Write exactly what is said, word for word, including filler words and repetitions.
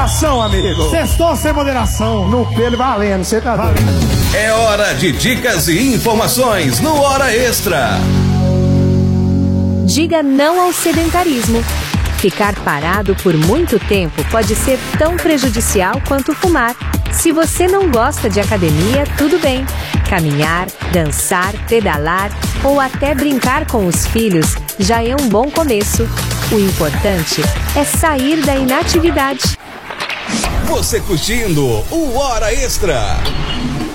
moderação, amigo. Sextou sem moderação. No pelo valendo, você tá doido. É hora de dicas e informações no Hora Extra. Diga não ao sedentarismo. Ficar parado por muito tempo pode ser tão prejudicial quanto fumar. Se você não gosta de academia, tudo bem. Caminhar, dançar, pedalar ou até brincar com os filhos já é um bom começo. O importante é sair da inatividade. Você curtindo o Hora Extra.